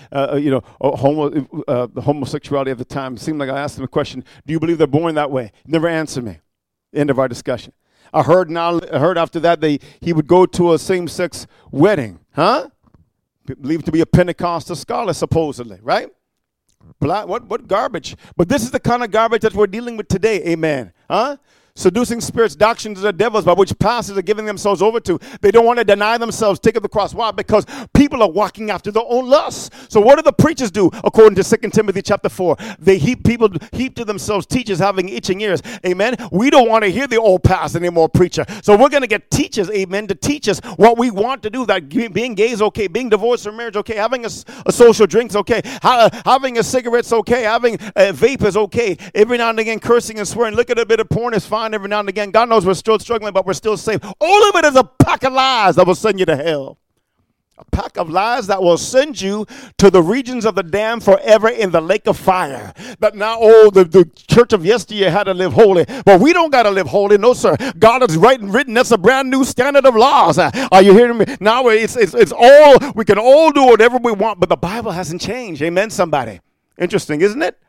the homosexuality at the time. It seemed like I asked him a question, do you believe they're born that way? Never answered me. End of our discussion. I heard after that he would go to a same-sex wedding, huh? Believed to be a Pentecostal scholar, supposedly, right? What garbage? But this is the kind of garbage that we're dealing with today, amen, huh? Seducing spirits, doctrines of the devils by which pastors are giving themselves over to. They don't want to deny themselves, take up the cross. Why? Because people are walking after their own lusts. So what do the preachers do? According to 2 Timothy chapter 4, they heap to themselves teachers having itching ears. Amen. We don't want to hear the old pastor anymore, preacher. So we're going to get teachers, amen, to teach us what we want to do. That being gay is okay, being divorced or marriage okay, having a social drink's okay, having a cigarette's okay, having a vape is okay. Every now and again, cursing and swearing, look at a bit of porn is fine. Every now and again, God knows we're still struggling, but we're still saved. All of it is a pack of lies that will send you to hell. A pack of lies that will send you to the regions of the damned forever in the lake of fire. That now, the church of yesteryear had to live holy. But we don't got to live holy. No, sir. God has written. That's a brand new standard of laws. Are you hearing me? Now it's all, we can all do whatever we want, but the Bible hasn't changed. Amen, somebody. Interesting, isn't it?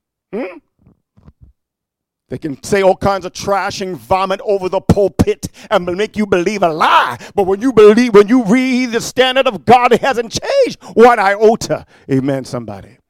They can say all kinds of trash and vomit over the pulpit and make you believe a lie. But when you read the standard of God, it hasn't changed one iota. Amen, somebody.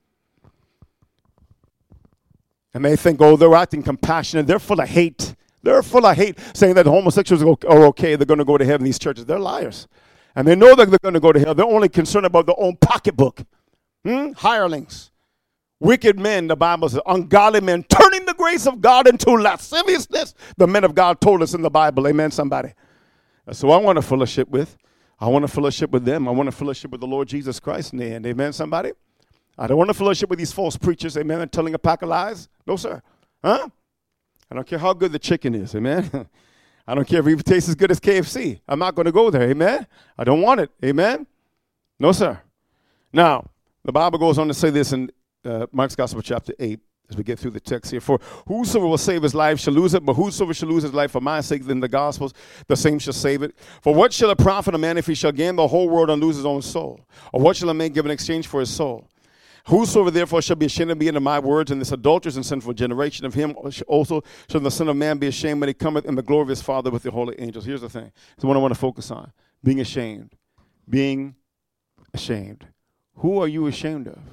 And they think, they're acting compassionate. They're full of hate. They're full of hate, saying that the homosexuals are okay. They're going to go to heaven, these churches. They're liars. And they know that they're going to go to hell. They're only concerned about their own pocketbook. Hirelings. Wicked men, the Bible says, ungodly men, turning the grace of God into lasciviousness. The men of God told us in the Bible. Amen, somebody. So I want to fellowship with. I want to fellowship with them. I want to fellowship with the Lord Jesus Christ in the end. Amen, somebody. I don't want to fellowship with these false preachers. Amen, and telling a pack of lies. No, sir. Huh? I don't care how good the chicken is. Amen. I don't care if it tastes as good as KFC. I'm not going to go there. Amen. I don't want it. Amen. No, sir. Now, the Bible goes on to say this in Mark's Gospel, chapter 8, as we get through the text here. For whosoever will save his life shall lose it, but whosoever shall lose his life for my sake, then the Gospels, the same shall save it. For what shall it profit a man if he shall gain the whole world and lose his own soul? Or what shall a man give in exchange for his soul? Whosoever therefore shall be ashamed of me and of my words in this adulterous and sinful generation, of him also shall the Son of Man be ashamed when he cometh in the glory of his Father with the holy angels. Here's the thing. It's what I want to focus on. Being ashamed. Being ashamed. Who are you ashamed of?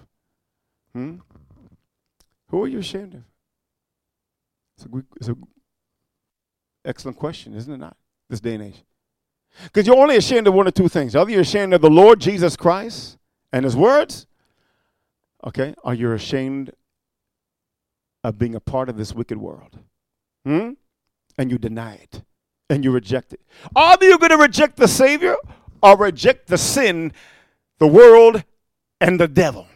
Who are you ashamed of? It's an excellent question, isn't it not, this day and age? Because you're only ashamed of one or two things. Either you're ashamed of the Lord Jesus Christ and his words, okay, or you're ashamed of being a part of this wicked world. And you deny it, and you reject it. Either you're going to reject the Savior or reject the sin, the world, and the devil.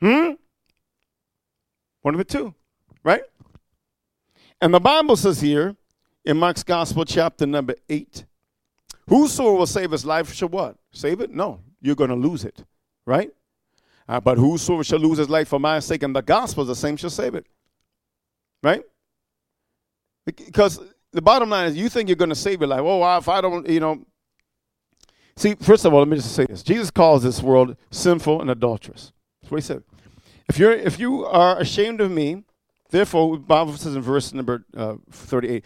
One of the two, right? And the Bible says here in Mark's Gospel, chapter number 8, whosoever will save his life shall what? Save it? No, you're going to lose it, right? But whosoever shall lose his life for my sake and the gospel, the same shall save it, right? Because the bottom line is you think you're going to save your life. Oh, if I don't, See, first of all, let me just say this. Jesus calls this world sinful and adulterous. That's what he said. If you are ashamed of me, therefore, the Bible says in verse number 38,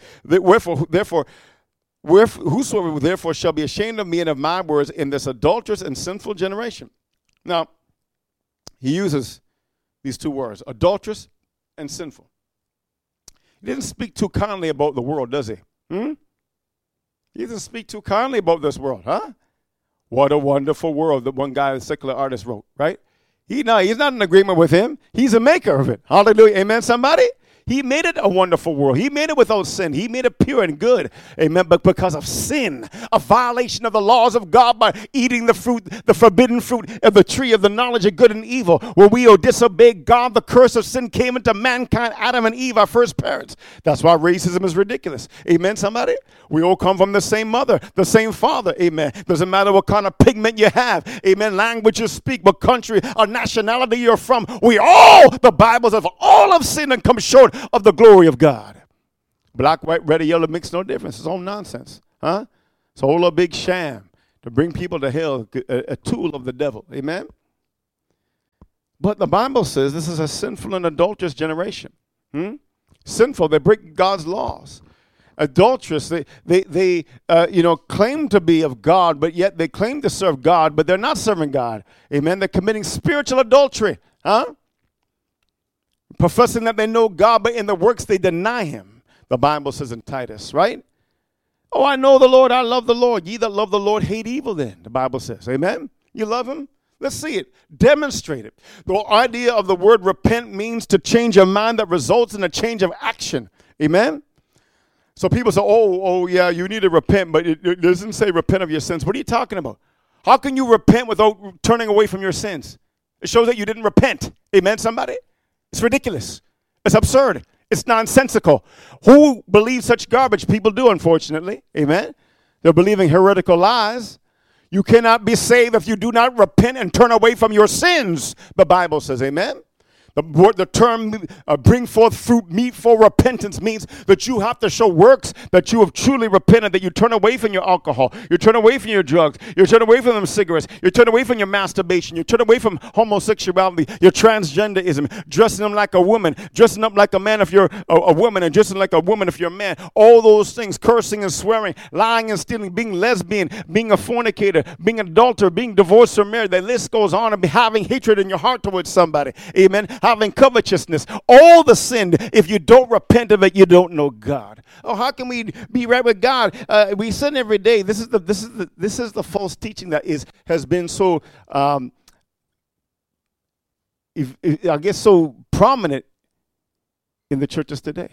whosoever therefore shall be ashamed of me and of my words in this adulterous and sinful generation. Now, he uses these two words, adulterous and sinful. He didn't speak too kindly about the world, does he? He doesn't speak too kindly about this world, huh? What a wonderful world that one guy, the secular artist, wrote, right? He's not in agreement with him. He's a maker of it. Hallelujah. Amen, somebody? He made it a wonderful world. He made it without sin. He made it pure and good. Amen. But because of sin, a violation of the laws of God by eating the fruit, the forbidden fruit of the tree of the knowledge of good and evil, where we disobeyed God, the curse of sin came into mankind, Adam and Eve, our first parents. That's why racism is ridiculous. Amen, somebody? We all come from the same mother, the same father. Amen. Doesn't matter what kind of pigment you have. Amen. Language you speak, what country or nationality you're from. The Bible says, all have sinned and come short of the glory of God. Black, white, red, or yellow makes no difference. It's all nonsense. Huh? It's a whole big sham to bring people to hell, a tool of the devil. Amen? But the Bible says this is a sinful and adulterous generation. Sinful. They break God's laws. Adulterous. They claim to be of God, but yet they claim to serve God, but they're not serving God. Amen. They're committing spiritual adultery. Professing that they know God, but in the works they deny him. The Bible says in Titus, right? Oh, I know the Lord. I love the Lord. Ye that love the Lord hate evil then, the Bible says. Amen. You love him? Let's see it. Demonstrate it. The idea of the word repent means to change a mind that results in a change of action. Amen? So people say, oh, yeah, you need to repent, but it doesn't say repent of your sins. What are you talking about? How can you repent without turning away from your sins? It shows that you didn't repent. Amen, somebody? It's ridiculous. It's absurd. It's nonsensical. Who believes such garbage? People do, unfortunately. Amen? They're believing heretical lies. You cannot be saved if you do not repent and turn away from your sins, the Bible says. Amen? The term bring forth fruit meet for repentance means that you have to show works that you have truly repented, that you turn away from your alcohol, you turn away from your drugs, you turn away from them cigarettes, you turn away from your masturbation, you turn away from homosexuality, your transgenderism, dressing them like a woman, dressing up like a man if you're a woman, and dressing like a woman if you're a man. All those things, cursing and swearing, lying and stealing, being lesbian, being a fornicator, being an adulterer, being divorced or married. The list goes on, and having hatred in your heart towards somebody. Amen. Having covetousness, all the sin. If you don't repent of it, you don't know God. Oh, how can we be right with God? We sin every day. This is the false teaching that has been so I guess so prominent in the churches today.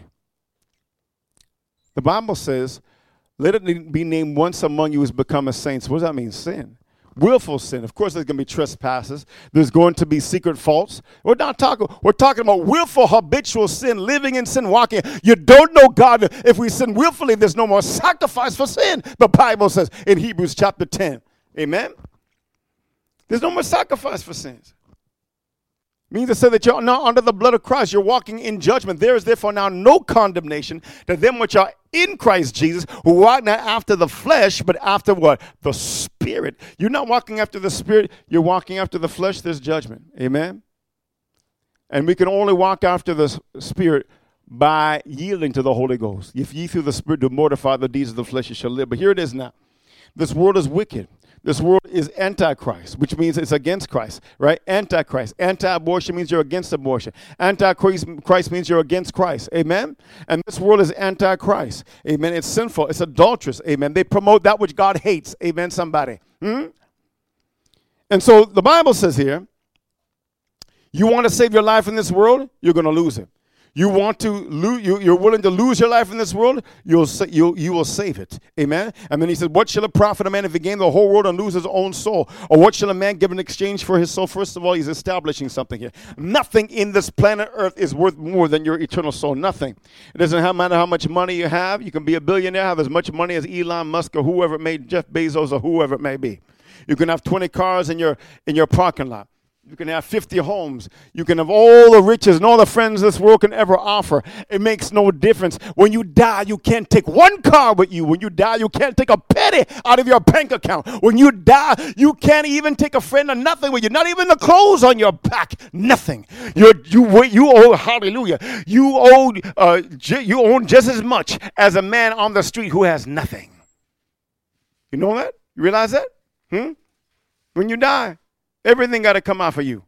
The Bible says, "Let it be named once among you who has become a saint." What does that mean? Sin. Willful sin. Of course, there's going to be trespasses. There's going to be secret faults. We're talking about willful, habitual sin, living in sin, walking. You don't know God. If we sin willfully, there's no more sacrifice for sin, the Bible says in Hebrews chapter 10. Amen? There's no more sacrifice for sins. Means to say that you're not under the blood of Christ. You're walking in judgment. There is therefore now no condemnation to them which are in Christ Jesus, who walk not after the flesh, but after what? The Spirit. You're not walking after the Spirit. You're walking after the flesh. There's judgment. Amen? And we can only walk after the Spirit by yielding to the Holy Ghost. If ye through the Spirit do mortify the deeds of the flesh, you shall live. But here it is now. This world is wicked. This world is antichrist, which means it's against Christ, right? Antichrist. Anti-abortion means you're against abortion. Antichrist means you're against Christ. Amen? And this world is antichrist. Amen? It's sinful. It's adulterous. Amen? They promote that which God hates. Amen, somebody? And so the Bible says here, you want to save your life in this world, you're going to lose it. You want to lose, you're willing to lose your life in this world, you will save it. Amen? And then he said, what shall it profit a man if he gain the whole world and lose his own soul? Or what shall a man give in exchange for his soul? First of all, he's establishing something here. Nothing in this planet Earth is worth more than your eternal soul. Nothing. It doesn't matter how much money you have. You can be a billionaire, have as much money as Elon Musk or whoever it may, Jeff Bezos or whoever it may be. You can have 20 cars in your parking lot. You can have 50 homes. You can have all the riches and all the friends this world can ever offer. It makes no difference. When you die, you can't take one car with you. When you die, you can't take a penny out of your bank account. When you die, you can't even take a friend or nothing with you. Not even the clothes on your back. Nothing. You owe, hallelujah. You own just as much as a man on the street who has nothing. You know that? You realize that? When you die, everything got to come out for you.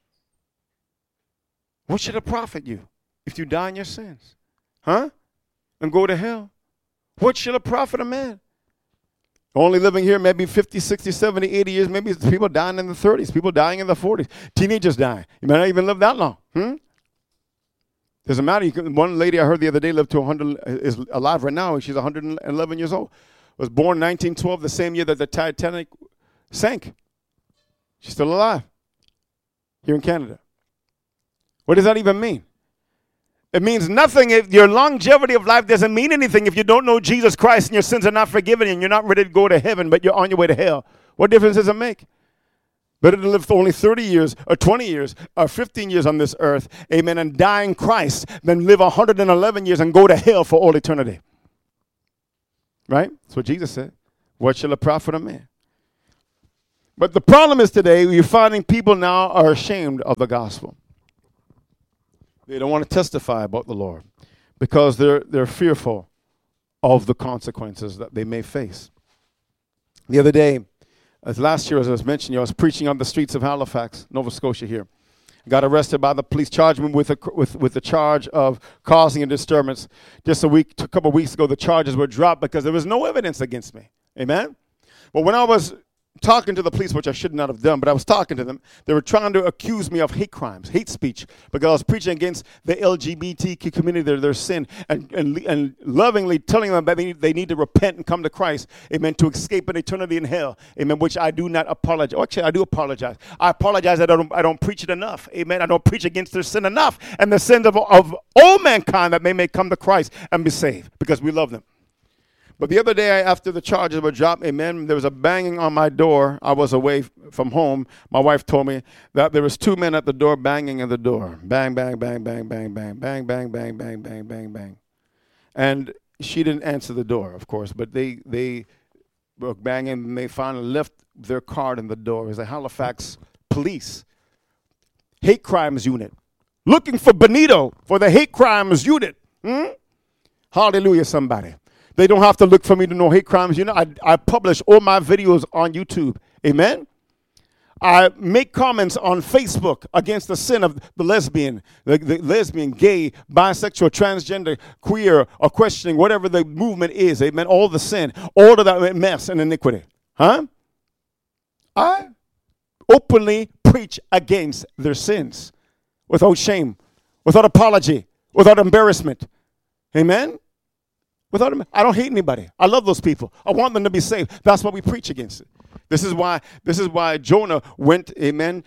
What should it profit you if you die in your sins? And go to hell? What should it profit a man? Only living here maybe 50, 60, 70, 80 years. Maybe it's people dying in the 30s, people dying in the 40s. Teenagers dying. You might not even live that long. Doesn't matter. One lady I heard the other day lived to 100, is alive right now. She's 111 years old. Was born 1912, the same year that the Titanic sank. She's still alive here in Canada. What does that even mean? It means nothing. If your longevity of life doesn't mean anything if you don't know Jesus Christ and your sins are not forgiven and you're not ready to go to heaven, but you're on your way to hell. What difference does it make? Better to live for only 30 years or 20 years or 15 years on this earth, amen, and die in Christ than live 111 years and go to hell for all eternity. Right? That's what Jesus said. What shall it profit a man? But the problem is today, you're finding people now are ashamed of the gospel. They don't want to testify about the Lord because they're fearful of the consequences that they may face. The other day, as last year, as I was mentioning, I was preaching on the streets of Halifax, Nova Scotia here. Got arrested by the police, charged me with the charge of causing a disturbance. Just a couple of weeks ago, the charges were dropped because there was no evidence against me. Amen? But when I was talking to the police, which I should not have done, but I was talking to them, they were trying to accuse me of hate crimes, hate speech, because I was preaching against the LGBTQ community, their sin, and lovingly telling them that they need to repent and come to Christ, amen, to escape an eternity in hell, amen, which I do not apologize. Actually, I do apologize. I apologize that I don't preach it enough, amen. I don't preach against their sin enough, and the sins of all mankind that they may come to Christ and be saved, because we love them. But the other day, after the charges were dropped, amen, there was a banging on my door. I was away from home. My wife told me that there was two men at the door banging at the door. Bang, bang, bang, bang, bang, bang, bang, bang, bang, bang, bang, bang, bang. And she didn't answer the door, of course, but they were banging, and they finally left their card in the door. It was the Halifax Police Hate Crimes Unit, looking for Benito for the Hate Crimes Unit. Hallelujah, somebody. They don't have to look for me to know hate crimes. You know, I publish all my videos on YouTube. Amen? I make comments on Facebook against the sin of the lesbian, the lesbian, gay, bisexual, transgender, queer, or questioning, whatever the movement is. Amen? All the sin, all of that mess and iniquity. Huh? I openly preach against their sins without shame, without apology, without embarrassment. Amen? I don't hate anybody. I love those people. I want them to be saved. That's why we preach against it. This is why Jonah went, amen,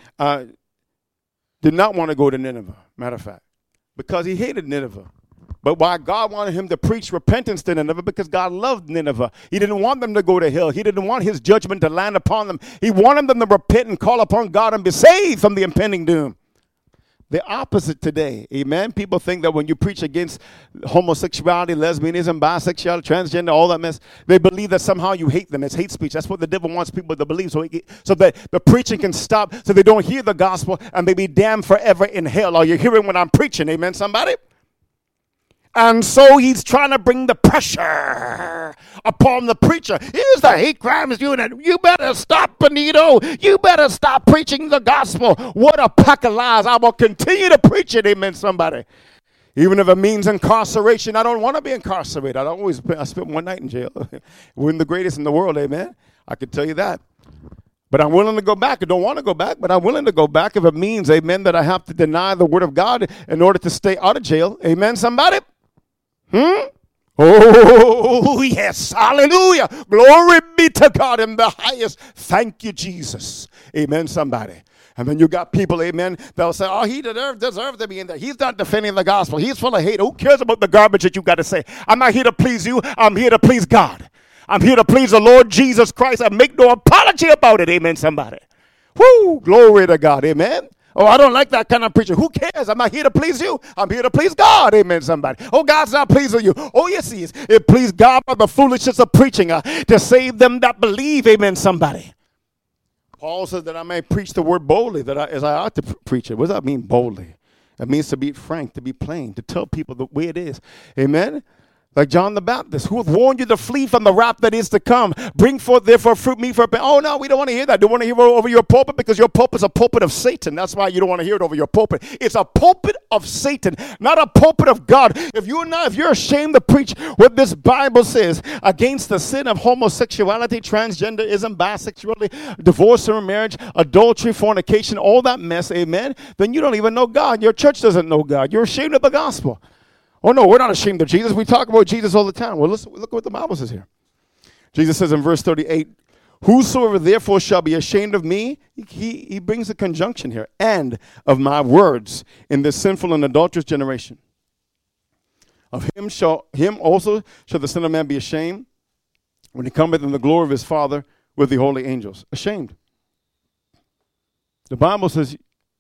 did not want to go to Nineveh, matter of fact, because he hated Nineveh. But why God wanted him to preach repentance to Nineveh, because God loved Nineveh. He didn't want them to go to hell. He didn't want his judgment to land upon them. He wanted them to repent and call upon God and be saved from the impending doom. The opposite today, amen? People think that when you preach against homosexuality, lesbianism, bisexuality, transgender, all that mess, they believe that somehow you hate them. It's hate speech. That's what the devil wants people to believe, so that the preaching can stop, so they don't hear the gospel and they be damned forever in hell. Are you hearing what I'm preaching, amen, somebody? And so he's trying to bring the pressure upon the preacher. Here's the hate crimes unit. You better stop, Benito. You better stop preaching the gospel. What a pack of lies. I will continue to preach it, amen, somebody. Even if it means incarceration. I don't want to be incarcerated. I spent one night in jail. We're the greatest in the world, amen. I can tell you that. But I'm willing to go back. I don't want to go back, but I'm willing to go back if it means, amen, that I have to deny the word of God in order to stay out of jail. Amen, somebody? Oh, yes. Hallelujah. Glory be to God in the highest. Thank you, Jesus. Amen, somebody. And then you got people, amen, they'll say, oh, he deserves to be in there. He's not defending the gospel. He's full of hate. Who cares about the garbage that you got to say? I'm not here to please you. I'm here to please God. I'm here to please the Lord Jesus Christ and make no apology about it. Amen, somebody. Woo, glory to God. Amen. Oh, I don't like that kind of preacher. Who cares? I'm not here to please you. I'm here to please God. Amen, somebody. Oh, God's not pleased with you. Oh, yes, he is. It pleased God by the foolishness of preaching to save them that believe. Amen, somebody. Paul says that I may preach the word boldly, as I ought to preach it. What does that mean, boldly? It means to be frank, to be plain, to tell people the way it is. Amen. Like John the Baptist, who hath warned you to flee from the wrath that is to come. Bring forth, therefore, fruit meet for repentance. Oh, no, we don't want to hear that. Don't want to hear it over your pulpit, because your pulpit is a pulpit of Satan. That's why you don't want to hear it over your pulpit. It's a pulpit of Satan, not a pulpit of God. If you're ashamed to preach what this Bible says against the sin of homosexuality, transgenderism, bisexuality, divorce or marriage, adultery, fornication, all that mess, amen, then you don't even know God. Your church doesn't know God. You're ashamed of the gospel. Oh, no, we're not ashamed of Jesus. We talk about Jesus all the time. Well, look what the Bible says here. Jesus says in verse 38, whosoever therefore shall be ashamed of me, he brings a conjunction here, and of my words in this sinful and adulterous generation. Of him also shall the Son of Man be ashamed when he cometh in the glory of his Father with the holy angels. Ashamed. The Bible says,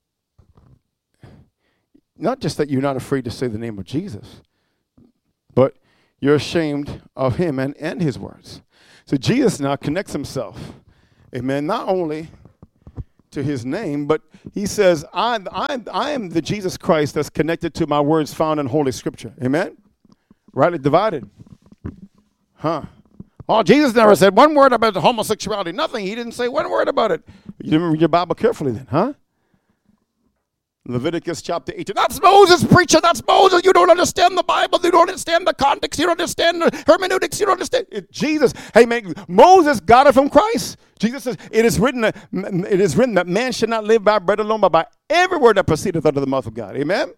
not just that you're not afraid to say the name of Jesus, but you're ashamed of him and his words. So Jesus now connects himself, Amen. Not only to his name, but he says, I am the Jesus Christ that's connected to my words found in Holy Scripture. Amen. Rightly divided. Huh. Oh, Jesus never said one word about the homosexuality. Nothing. He didn't say one word about it. You didn't read your Bible carefully then, huh? Leviticus chapter 18. That's Moses, preacher. That's Moses. You don't understand the Bible. You don't understand the context. You don't understand the hermeneutics. You don't understand. Jesus, hey man, Moses got it from Christ. Jesus says, it is written that man should not live by bread alone, but by every word that proceedeth out of the mouth of God. Amen?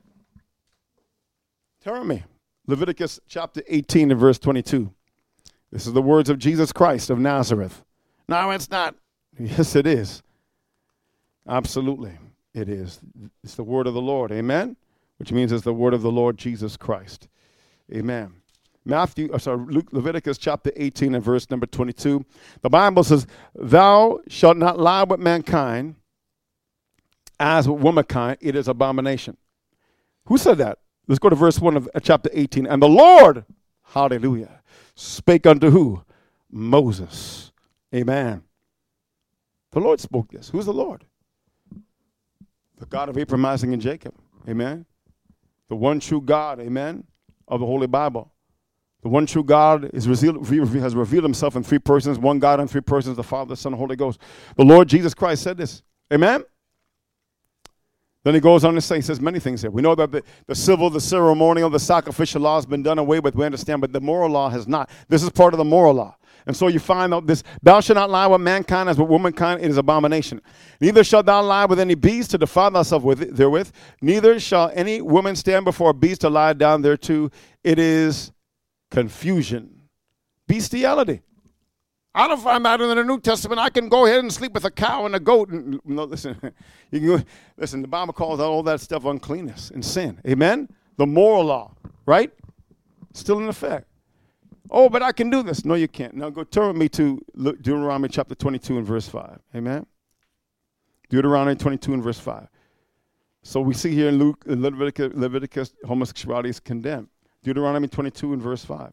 Turn me. Leviticus chapter 18 and verse 22. This is the words of Jesus Christ of Nazareth. No, it's not. Yes, it is. Absolutely. It is. It's the word of the Lord. Amen? Which means it's the word of the Lord Jesus Christ. Amen. Leviticus chapter 18 and verse number 22. The Bible says, thou shalt not lie with mankind as with womankind. It is abomination. Who said that? Let's go to verse 1 of chapter 18. And the Lord, hallelujah, spake unto who? Moses. Amen. The Lord spoke this. Who's the Lord? The God of Abraham, Isaac, and Jacob. Amen. The one true God, amen, of the Holy Bible. The one true God has revealed himself in three persons, one God in three persons, the Father, the Son, and the Holy Ghost. The Lord Jesus Christ said this. Amen. Then he goes on to say, he says many things here. We know that the civil, the ceremonial, the sacrificial law has been done away with, we understand, but the moral law has not. This is part of the moral law. And so you find out this, thou shalt not lie with mankind as with womankind, it is abomination. Neither shalt thou lie with any beast to defile thyself therewith. Neither shall any woman stand before a beast to lie down thereto. It is confusion. Bestiality. I don't find that in the New Testament. I can go ahead and sleep with a cow and a goat. No, listen, listen, the Bible calls all that stuff uncleanness and sin. Amen? The moral law, right? Still in effect. Oh, but I can do this. No, you can't. Now go turn with me to Deuteronomy chapter 22 and verse 5. Amen? Deuteronomy 22 and verse 5. So we see here in Leviticus, homosexuality is condemned. Deuteronomy 22 and verse 5.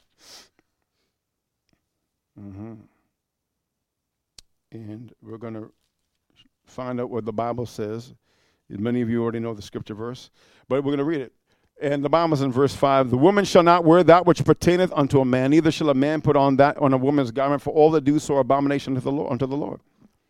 And we're going to find out what the Bible says. Many of you already know the scripture verse, but we're going to read it. And the Bible is in verse 5, the woman shall not wear that which pertaineth unto a man, neither shall a man put on that on a woman's garment, for all that do so are abomination unto the Lord.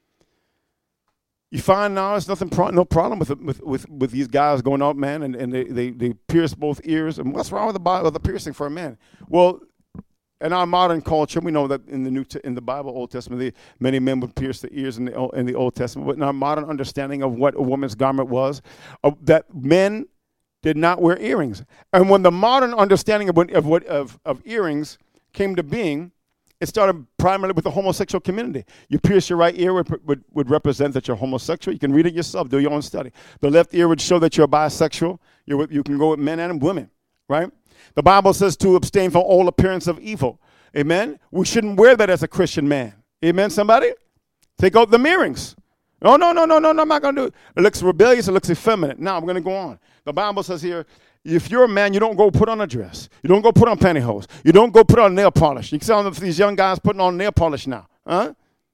You find now there's no problem with these guys going out, man, and they pierce both ears. And what's wrong with the piercing for a man? Well, in our modern culture, we know that in the Bible, Old Testament, many men would pierce the ears in the Old Testament. But in our modern understanding of what a woman's garment was, that men did not wear earrings. And when the modern understanding of earrings came to being, it started primarily with the homosexual community. You pierce your right ear would represent that you're homosexual. You can read it yourself, do your own study. The left ear would show that you're bisexual. You can go with men and women, right? The Bible says to abstain from all appearance of evil. Amen? We shouldn't wear that as a Christian man. Amen, somebody? Take out the earrings. No, I'm not going to do it. It looks rebellious. It looks effeminate. Now I'm going to go on. The Bible says here, if you're a man, you don't go put on a dress. You don't go put on pantyhose. You don't go put on nail polish. You can see all these young guys putting on nail polish now. Huh?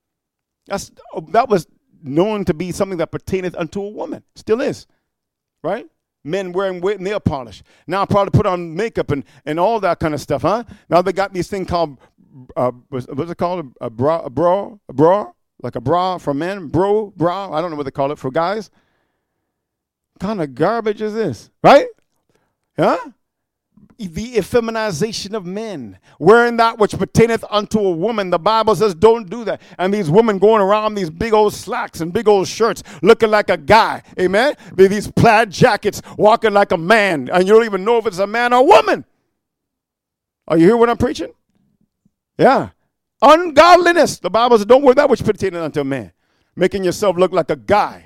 That was known to be something that pertaineth unto a woman. Still is. Right? Men wearing nail polish. Now probably put on makeup and all that kind of stuff, huh? Now they got these thing called, what's it called? A bra? Like a bra for men? Bra? I don't know what they call it for guys. What kind of garbage is this? Right? Huh? The effeminization of men. Wearing that which pertaineth unto a woman. The Bible says don't do that. And these women going around these big old slacks and big old shirts looking like a guy. Amen? These plaid jackets walking like a man. And you don't even know if it's a man or a woman. Are you hearing what I'm preaching? Yeah. Ungodliness. The Bible says don't wear that which pertaineth unto a man. Making yourself look like a guy.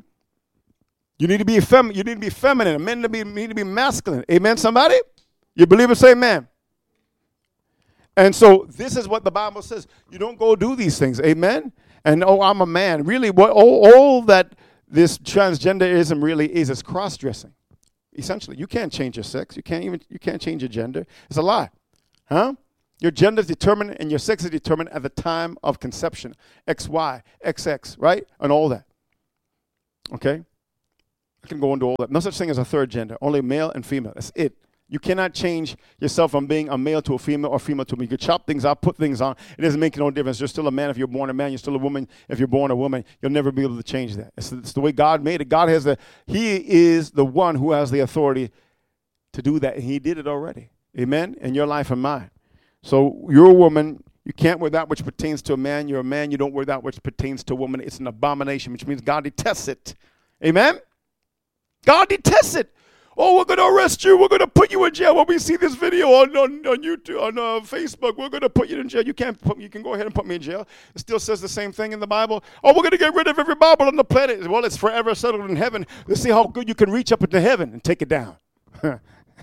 You need to be feminine. You need to be feminine. Men need to be masculine. Amen, somebody? You believe it? Say amen. And so this is what the Bible says. You don't go do these things. Amen? And, I'm a man. Really, what all that this transgenderism really is cross-dressing. Essentially, you can't change your sex. You can't change your gender. It's a lie. Huh? Your gender is determined and your sex is determined at the time of conception. XY, XX, right? And all that. Okay? I can go into all that. No such thing as a third gender. Only male and female. That's it. You cannot change yourself from being a male to a female or female to a male. You can chop things out, put things on. It doesn't make no difference. You're still a man if you're born a man. You're still a woman if you're born a woman. You'll never be able to change that. It's the way God made it. He is the one who has the authority to do that. And he did it already. Amen? In your life and mine. So you're a woman. You can't wear that which pertains to a man. You're a man. You don't wear that which pertains to a woman. It's an abomination, which means God detests it. Amen? God detests it. Oh, we're going to arrest you. We're going to put you in jail. When we see this video on YouTube, on Facebook, we're going to put you in jail. You can go ahead and put me in jail. It still says the same thing in the Bible. Oh, we're going to get rid of every Bible on the planet. Well, it's forever settled in heaven. Let's see how good you can reach up into heaven and take it down. Huh?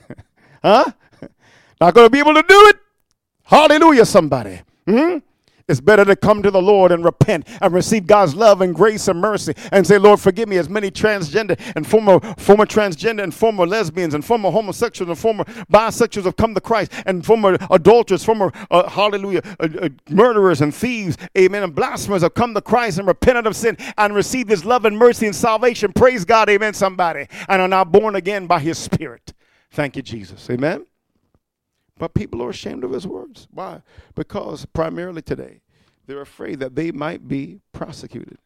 Not going to be able to do it? Hallelujah, somebody. It's better to come to the Lord and repent and receive God's love and grace and mercy and say, Lord, forgive me. As many transgender and former transgender and former lesbians and former homosexuals and former bisexuals have come to Christ, and former adulterers, former, murderers and thieves, amen, and blasphemers have come to Christ and repented of sin and received his love and mercy and salvation. Praise God, amen, somebody, and are now born again by his Spirit. Thank you, Jesus, amen. But people are ashamed of his words. Why? Because primarily today, they're afraid that they might be prosecuted.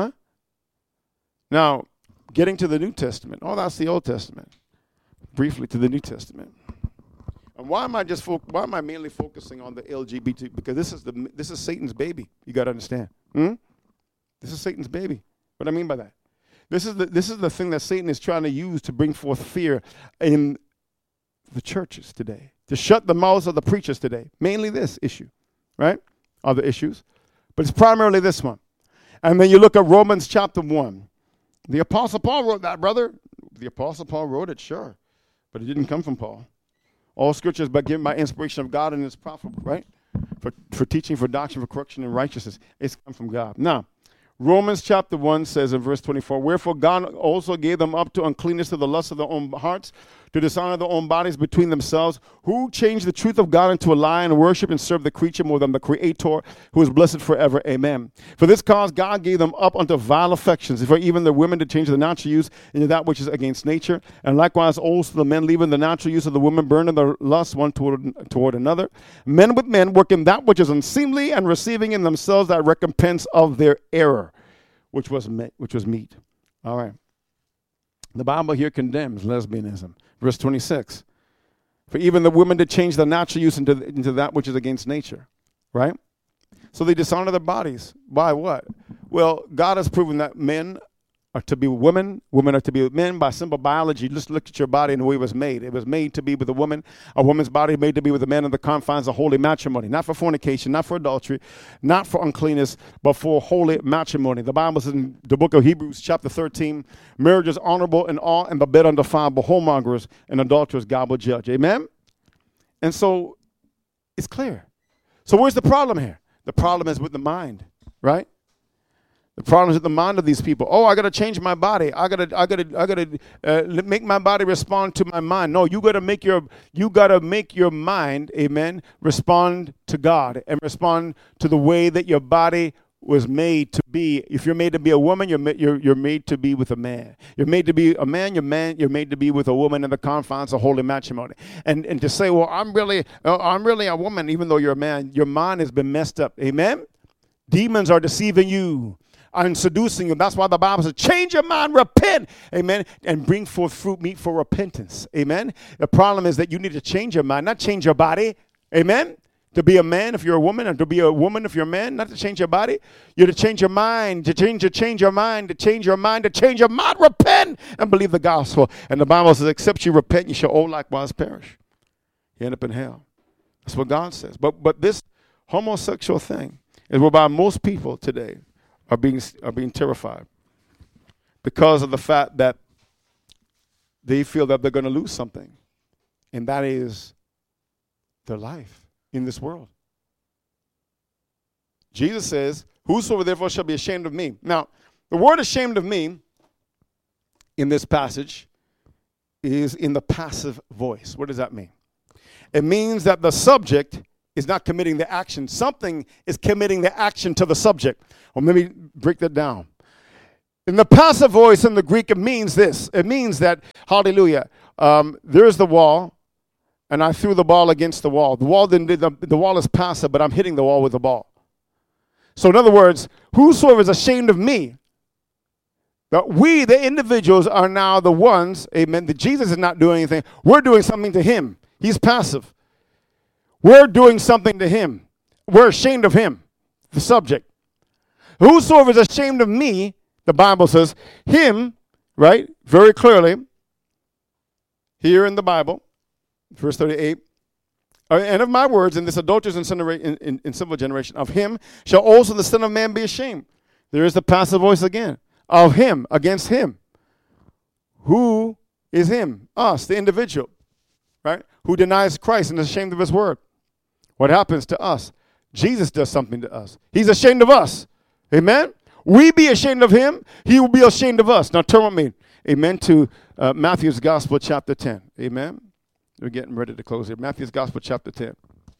Now, getting to the New Testament. Oh, that's the Old Testament. Briefly to the New Testament. And why am I mainly focusing on the LGBT? Because this is Satan's baby. You got to understand. This is Satan's baby. What do I mean by that? This is the thing that Satan is trying to use to bring forth fear in the churches today, to shut the mouths of the preachers today. Mainly this issue, right? Other issues. But it's primarily this one. And then you look at Romans chapter 1. The Apostle Paul wrote that, brother. The Apostle Paul wrote it, sure. But it didn't come from Paul. All scriptures but given by inspiration of God and is profitable, right? For teaching, for doctrine, for correction, and righteousness. It's come from God. Now, Romans chapter 1 says in verse 24, wherefore God also gave them up to uncleanness to the lust of their own hearts, to dishonor their own bodies between themselves, who changed the truth of God into a lie and worship and serve the creature more than the Creator, who is blessed forever. Amen. For this cause God gave them up unto vile affections, for even the women to change the natural use into that which is against nature, and likewise also the men leaving the natural use of the women, burning their lust one toward another. Men with men working that which is unseemly, and receiving in themselves that recompense of their error, which was meat. All right. The Bible here condemns lesbianism. Verse 26. For even the women to change the natural use into that which is against nature. Right? So they dishonor their bodies. By what? Well, God has proven that men are to be women are to be men by simple biology. Just look at your body and the way it was made. It was made to be with a woman. A woman's body made to be with a man in the confines of holy matrimony. Not for fornication, not for adultery, not for uncleanness, but for holy matrimony. The Bible says in the book of Hebrews chapter 13, marriage is honorable in all, and the bed undefiled, but whoremongers and adulterers God will judge. Amen? And so it's clear. So where's the problem here? The problem is with the mind, right? The problem is with the mind of these people. Oh, I got to change my body. I got to make my body respond to my mind. No, you got to make your mind, amen, respond to God and respond to the way that your body was made to be. If you're made to be a woman, you're made to be with a man. You're made to be a man. You're made to be with a woman in the confines of holy matrimony. And to say, well, I'm really a woman, even though you're a man. Your mind has been messed up. Amen. Demons are deceiving you and seducing you. That's why the Bible says, change your mind, repent, amen, and bring forth fruit meet for repentance, amen. The problem is that you need to change your mind, not change your body, amen. To be a man if you're a woman, and to be a woman if you're a man, not to change your body. You're to change your mind, to change your mind, repent, and believe the gospel. And the Bible says, except you repent, you shall all likewise perish. You end up in hell. That's what God says. But this homosexual thing is whereby most people today are being terrified because of the fact that they feel that they're going to lose something, and that is their life in this world. Jesus says, whosoever therefore shall be ashamed of me. Now, the word ashamed of me in this passage is in the passive voice. What does that mean? It means that the subject is not committing the action. Something is committing the action to the subject. Well, let me break that down. In the passive voice in the Greek, it means this. It means that, hallelujah, there's the wall, and I threw the ball against the wall. The wall is passive, but I'm hitting the wall with the ball. So in other words, whosoever is ashamed of me, that we, the individuals, are now the ones, amen, that Jesus is not doing anything. We're doing something to him. He's passive. We're doing something to him. We're ashamed of him, the subject. Whosoever is ashamed of me, the Bible says, him, right, very clearly, here in the Bible, verse 38, and of my words in this adulterous and sinful generation, of him shall also the Son of Man be ashamed. There is the passive voice again. Of him, against him. Who is him? Us, the individual, right? Who denies Christ and is ashamed of his word. What happens to us? Jesus does something to us. He's ashamed of us. Amen? We be ashamed of him, he will be ashamed of us. Now turn with me, amen, to Matthew's Gospel, chapter 10. Amen? We're getting ready to close here. Matthew's Gospel, chapter 10.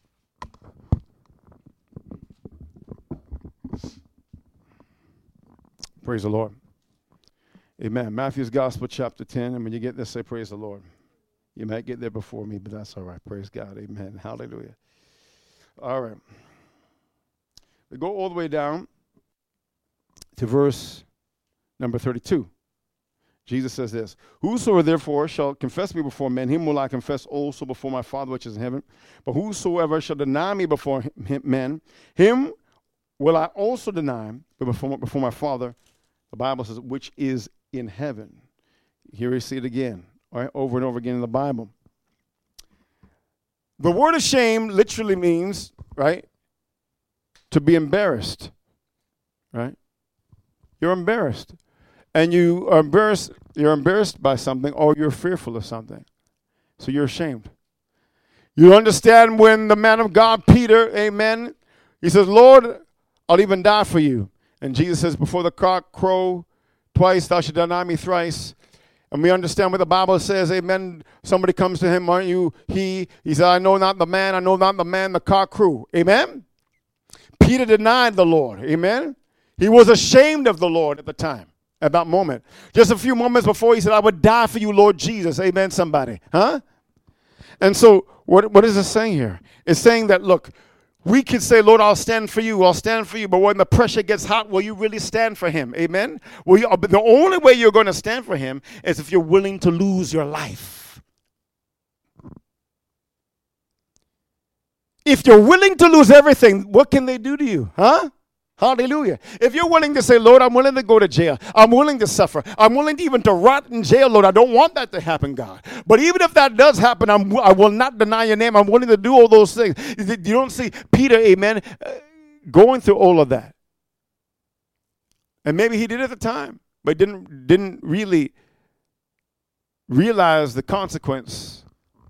Praise the Lord. Amen. Matthew's Gospel, chapter 10. And when you get there, say, praise the Lord. You might get there before me, but that's all right. Praise God. Amen. Hallelujah. All right. We go all the way down to verse number 32. Jesus says this, whosoever therefore shall confess me before men, him will I confess also before my Father which is in heaven. But whosoever shall deny me before men, him will I also deny before my Father, the Bible says, which is in heaven. Here we see it again, all right, over and over again in the Bible. The word ashamed literally means, right, to be embarrassed, right? You're embarrassed. And you are embarrassed, you're embarrassed by something, or you're fearful of something. So you're ashamed. You understand when the man of God, Peter, amen, he says, Lord, I'll even die for you. And Jesus says, before the cock crow twice, thou shalt deny me thrice. And we understand what the Bible says, amen. Somebody comes to him, aren't you he? He said, I know not the man, the cock crew. Amen? Peter denied the Lord. Amen? He was ashamed of the Lord at the time, at that moment. Just a few moments before, he said, I would die for you, Lord Jesus. Amen, somebody. Huh? And so what is it saying here? It's saying that, look, we can say, Lord, I'll stand for you. But when the pressure gets hot, will you really stand for him? Amen? But the only way you're going to stand for him is if you're willing to lose your life. If you're willing to lose everything, what can they do to you? Huh? Hallelujah. If you're willing to say, Lord, I'm willing to go to jail. I'm willing to suffer. I'm willing to even to rot in jail, Lord. I don't want that to happen, God. But even if that does happen, I will not deny your name. I'm willing to do all those things. You don't see Peter, amen, going through all of that. And maybe he did at the time, but didn't really realize the consequence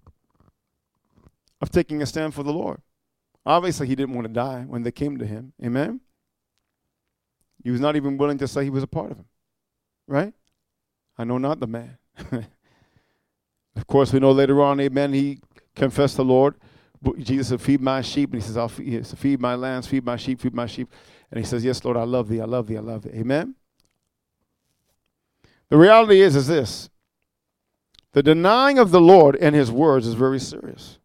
of taking a stand for the Lord. Obviously, he didn't want to die when they came to him. Amen? He was not even willing to say he was a part of him. Right? I know not the man. Of course, we know later on, amen, he confessed the Lord. Jesus said, feed my sheep. And he says, I'll feed my lambs, feed my sheep, feed my sheep. And he says, yes, Lord, I love thee, I love thee, I love thee. Amen? The reality is this. The denying of the Lord and his words is very serious.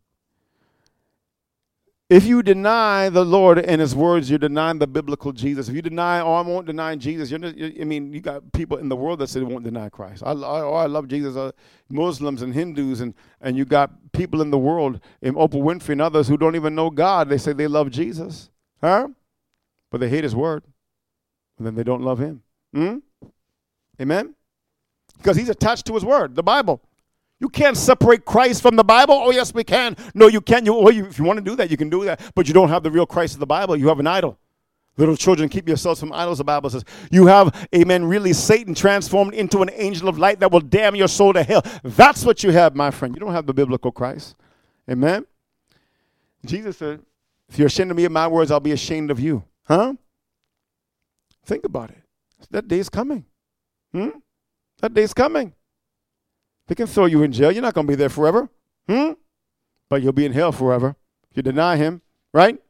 If you deny the Lord and his words, you're denying the biblical Jesus. If you deny, I won't deny Jesus, you got people in the world that say they won't deny Christ. I love Jesus. Muslims and Hindus, and you got people in the world, in Oprah Winfrey and others who don't even know God. They say they love Jesus, huh? But they hate his word. And then they don't love him. Amen? Because he's attached to his word, the Bible. You can't separate Christ from the Bible. Oh, yes, we can. No, you can't. If you want to do that, you can do that. But you don't have the real Christ of the Bible. You have an idol. Little children, keep yourselves from idols, the Bible says. You have, amen, really Satan transformed into an angel of light that will damn your soul to hell. That's what you have, my friend. You don't have the biblical Christ. Amen? Jesus said, if you're ashamed of me and my words, I'll be ashamed of you. Huh? Think about it. That day's coming. That day's coming. They can throw you in jail. You're not going to be there forever. But you'll be in hell forever if you deny him. right?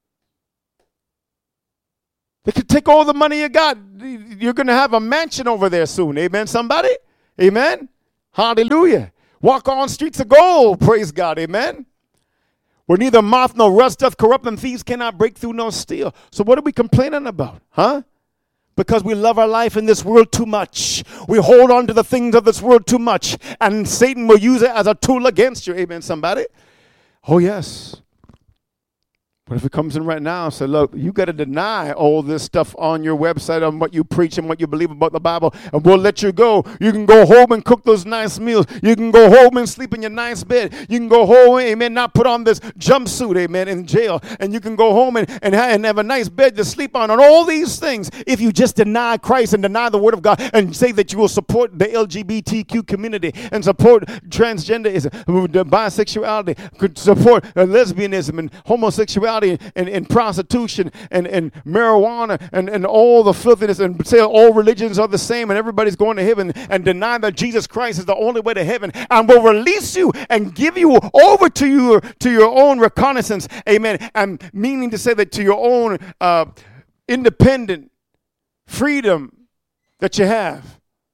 They could take all the money you got. You're going to have a mansion over there soon. Amen, somebody? Amen? Hallelujah. Walk on streets of gold. Praise God. Amen? Where neither moth nor rust doth corrupt, and thieves cannot break through nor steal. So what are we complaining about? Huh? Because we love our life in this world too much. We hold on to the things of this world too much. And Satan will use it as a tool against you. Amen, somebody? Oh, yes. But if it comes in right now and says, look, you got to deny all this stuff on your website on what you preach and what you believe about the Bible, and we'll let you go. You can go home and cook those nice meals. You can go home and sleep in your nice bed. You can go home, amen, not put on this jumpsuit, amen, in jail. And you can go home and have a nice bed to sleep on all these things if you just deny Christ and deny the Word of God and say that you will support the LGBTQ community and support transgenderism, bisexuality, could support lesbianism and homosexuality and prostitution and marijuana and all the filthiness, and say all religions are the same and everybody's going to heaven, and deny that Jesus Christ is the only way to heaven, and will release you and give you over to your own reconnaissance, amen, and meaning to say that to your own independent freedom that you have,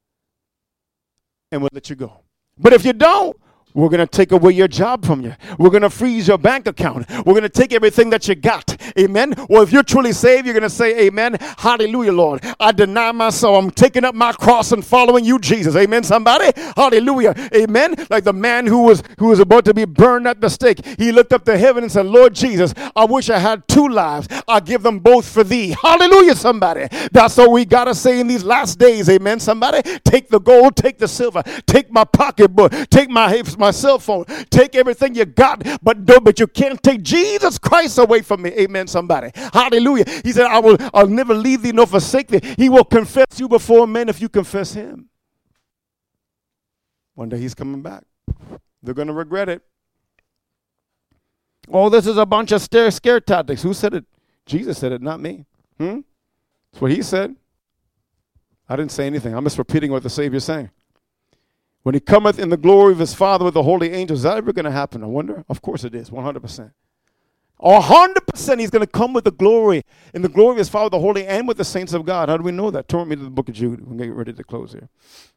and we'll let you go. But if you don't, we're going to take away your job from you. We're going to freeze your bank account. We're going to take everything that you got. Amen. Well, if you're truly saved, you're going to say, amen. Hallelujah, Lord. I deny myself. I'm taking up my cross and following you, Jesus. Amen, somebody. Hallelujah. Amen. Like the man who was about to be burned at the stake. He looked up to heaven and said, Lord Jesus, I wish I had 2 lives. I'll give them both for thee. Hallelujah, somebody. That's what we got to say in these last days. Amen, somebody. Take the gold, take the silver, take my pocketbook, take my cell phone, take everything you got, but you can't take Jesus Christ away from me. Amen, somebody. Hallelujah. He said, I'll never leave thee nor forsake thee. He will confess you before men if you confess him. One day he's coming back. They're going to regret it. Oh, this is a bunch of scare tactics. Who said it? Jesus said it, not me. That's what he said. I didn't say anything. I'm just repeating what the Savior's saying. When he cometh in the glory of his Father with the holy angels, is that ever going to happen? I wonder. Of course it is, 100%. 100% he's going to come with the glory, in the glory of his Father, the holy, and with the saints of God. How do we know that? Turn me to the book of Jude. We're going to get ready to close here.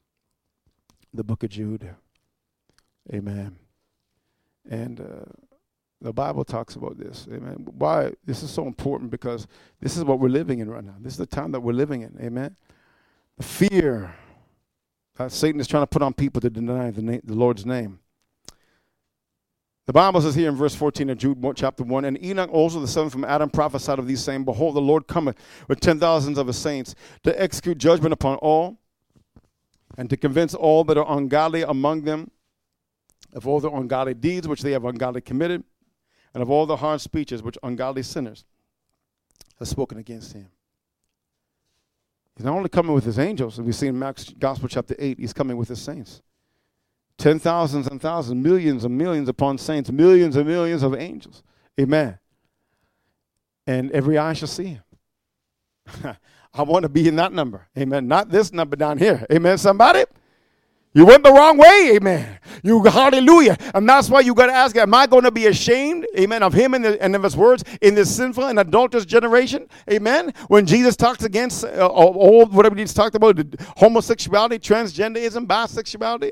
The book of Jude. Amen. And the Bible talks about this. Amen. Why? This is so important, because this is what we're living in right now. This is the time that we're living in. Amen. The fear Satan is trying to put on people to deny the Lord's name. The Bible says here in verse 14 of Jude chapter 1, and Enoch also the son from Adam prophesied of these saying, behold, the Lord cometh with 10,000s of his saints to execute judgment upon all, and to convince all that are ungodly among them of all their ungodly deeds which they have ungodly committed, and of all the hard speeches which ungodly sinners have spoken against him. He's not only coming with his angels, and we see in Mark's Gospel chapter 8, he's coming with his saints. 10,000s and thousands, millions and millions upon saints, millions and millions of angels. Amen. And every eye shall see him. I want to be in that number. Amen. Not this number down here. Amen, somebody? You went the wrong way, amen. Hallelujah. And that's why you got to ask, am I going to be ashamed, amen, of him and of his words in this sinful and adulterous generation, amen? When Jesus talks against all, whatever he's talked about, homosexuality, transgenderism, bisexuality,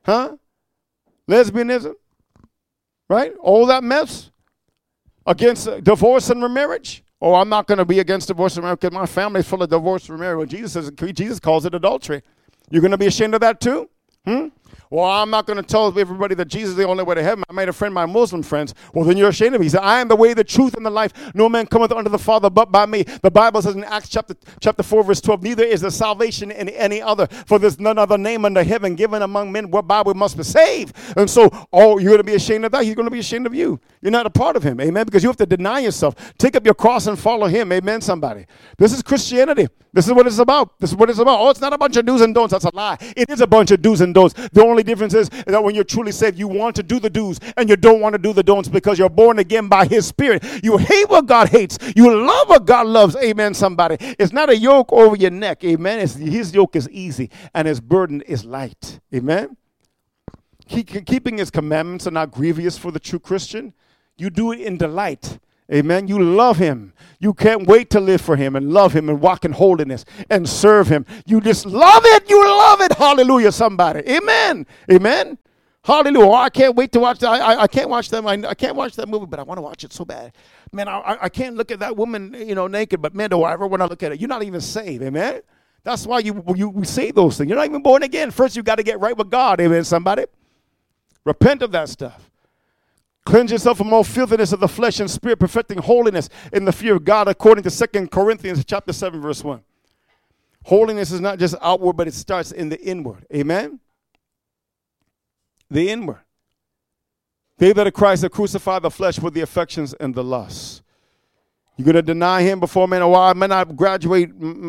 lesbianism, right? All that mess against divorce and remarriage. Oh, I'm not going to be against divorce and remarriage because my family's full of divorce and remarriage. Well, Jesus calls it adultery. You're going to be ashamed of that too? Well, I'm not going to tell everybody that Jesus is the only way to heaven. I made a friend, my Muslim friends. Well, then you're ashamed of me. He said, I am the way, the truth, and the life. No man cometh unto the Father but by me. The Bible says in Acts chapter 4, verse 12, neither is there salvation in any other, for there's none other name under heaven given among men whereby we must be saved. And so, you're going to be ashamed of that. He's going to be ashamed of you. You're not a part of him. Amen. Because you have to deny yourself. Take up your cross and follow him. Amen, somebody. This is Christianity. This is what it's about. This is what it's about. Oh, it's not a bunch of do's and don'ts. That's a lie. It is a bunch of do's and don'ts. The only difference is that when you're truly saved, you want to do the do's and you don't want to do the don'ts because you're born again by his Spirit. You hate what God hates. You love what God loves. Amen, somebody. It's not a yoke over your neck. Amen. His yoke is easy and his burden is light. Amen. Keeping his commandments are not grievous for the true Christian. You do it in delight. Amen. You love him. You can't wait to live for him and love him and walk in holiness and serve him. You just love it. You love it. Hallelujah, somebody. Amen. Amen. Hallelujah. Oh, I can't wait to watch that. I can't watch them. I can't watch that movie, but I want to watch it so bad. Man, I can't look at that woman, naked, but man, do I ever want to look at it. You're not even saved. Amen. That's why you say those things. You're not even born again. First, you got to get right with God. Amen, somebody. Repent of that stuff. Cleanse yourself from all filthiness of the flesh and spirit, perfecting holiness in the fear of God, according to 2 Corinthians chapter 7, verse 1. Holiness is not just outward, but it starts in the inward. Amen? The inward. They that are Christ have crucified the flesh with the affections and the lusts. You're going to deny him before men. Oh, I may not graduate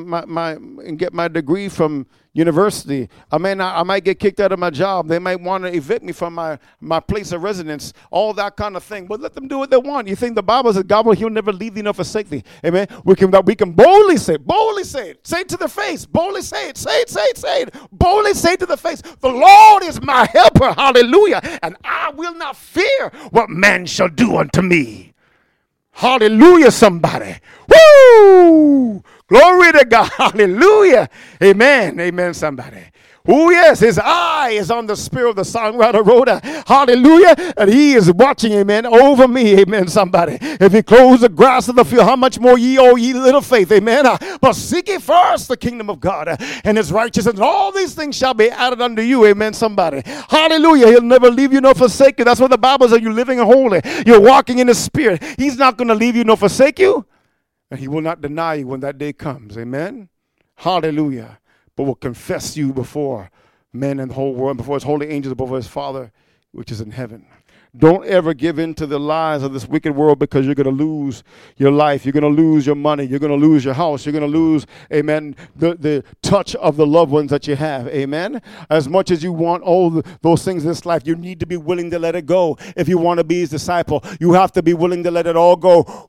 and get my degree from university. I might get kicked out of my job. They might want to evict me from my place of residence. All that kind of thing. But let them do what they want. You think the Bible says God he'll never leave thee nor forsake thee. Amen. We can boldly say it. Say it to the face. Boldly say it. Say it. Boldly say it to the face. The Lord is my helper. Hallelujah. And I will not fear what man shall do unto me. Hallelujah, somebody. Woo! Glory to God. Hallelujah. Amen. Amen, somebody. Oh, yes, his eye is on the spirit of the songwriter Rhoda. Hallelujah. And he is watching, amen, over me. Amen, somebody. If he clothes the grass of the field, how much more ye, O ye little faith. Amen. But seek ye first the kingdom of God and his righteousness, and all these things shall be added unto you. Amen, somebody. Hallelujah. He'll never leave you nor forsake you. That's what the Bible says. You're living holy. You're walking in the spirit. He's not going to leave you nor forsake you. And he will not deny you when that day comes. Amen. Hallelujah. But will confess you before men and the whole world, before his holy angels, before his Father, which is in heaven. Don't ever give in to the lies of this wicked world, because you're going to lose your life. You're going to lose your money. You're going to lose your house. You're going to lose, amen, the touch of the loved ones that you have. Amen. As much as you want all those things in this life, you need to be willing to let it go. If you want to be his disciple, you have to be willing to let it all go.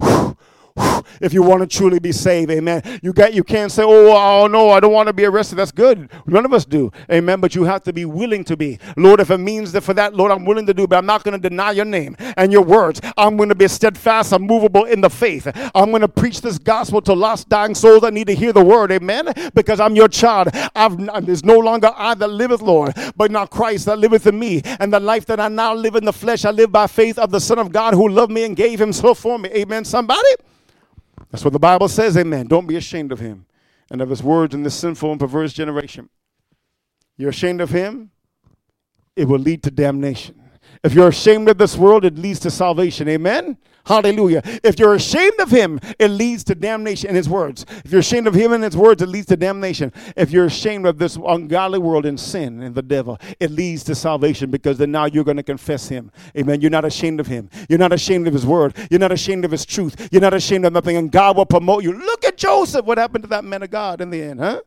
If you want to truly be saved, amen. You can't say, oh no, I don't want to be arrested. That's good. None of us do. Amen. But you have to be willing to be. Lord, if it means that for that, Lord, I'm willing to do, but I'm not going to deny your name and your words. I'm going to be steadfast, unmovable in the faith. I'm going to preach this gospel to lost, dying souls that need to hear the word. Amen. Because I'm your child. There's no longer I that liveth, Lord, but now Christ that liveth in me. And the life that I now live in the flesh, I live by faith of the Son of God who loved me and gave himself for me. Amen. Somebody? That's what the Bible says, amen. Don't be ashamed of him and of his words in this sinful and perverse generation. You're ashamed of him, it will lead to damnation. If you're ashamed of this world, it leads to salvation, amen? Hallelujah. If you're ashamed of him, it leads to damnation in his words. If you're ashamed of him and his words, it leads to damnation. If you're ashamed of this ungodly world and sin and the devil, it leads to salvation, because then now you're going to confess him. Amen. You're not ashamed of him. You're not ashamed of his word. You're not ashamed of his truth. You're not ashamed of nothing, and God will promote you. Look at Joseph. What happened to that man of God in the end, huh?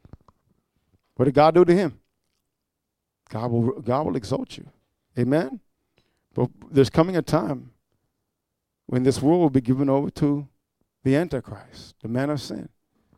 What did God do to him? God will exalt you. Amen. But there's coming a time when this world will be given over to the Antichrist, the man of sin.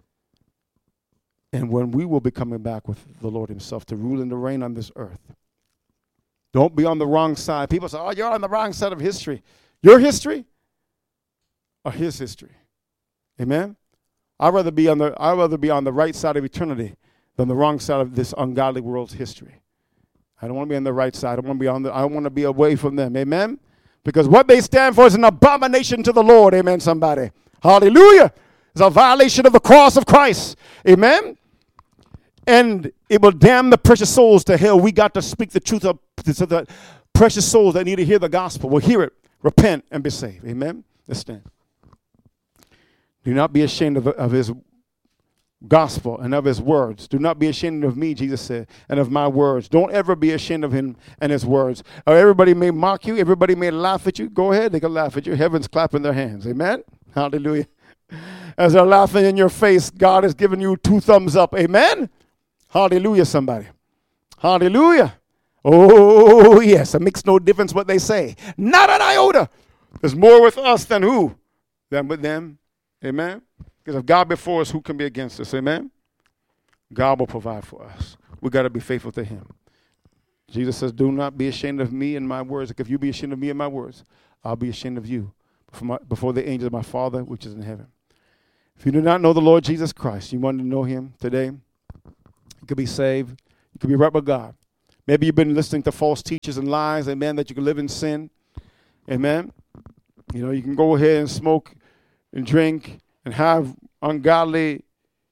And when we will be coming back with the Lord himself to rule and to reign on this earth. Don't be on the wrong side. People say, oh, you're on the wrong side of history. Your history or his history? Amen? I'd rather be on the right side of eternity than the wrong side of this ungodly world's history. I don't want to be on the right side. I want to be away from them. Amen? Because what they stand for is an abomination to the Lord. Amen, somebody. Hallelujah. It's a violation of the cross of Christ. Amen. And it will damn the precious souls to hell. We got to speak the truth of the precious souls that need to hear the gospel. Will hear it, repent, and be saved. Amen. Let's stand. Do not be ashamed of his gospel and of his words. Do not be ashamed of me, Jesus said, and of my words. Don't ever be ashamed of him and his words. Everybody may mock you. Everybody may laugh at you. Go ahead. They can laugh at you. Heaven's clapping their hands. Amen. Hallelujah. As they're laughing in your face, God has given you 2 thumbs up. Amen. Hallelujah, somebody. Hallelujah. Oh, yes. It makes no difference what they say. Not an iota. There's more with us than who? Than with them. Amen. Because if God before us, who can be against us? Amen? God will provide for us. We got to be faithful to him. Jesus says, do not be ashamed of me and my words. Like if you be ashamed of me and my words, I'll be ashamed of you. before the angels of my Father which is in heaven. If you do not know the Lord Jesus Christ, you want to know him today, you could be saved. You could be right with God. Maybe you've been listening to false teachers and lies, amen, that you can live in sin. Amen. You know, you can go ahead and smoke and drink and have ungodly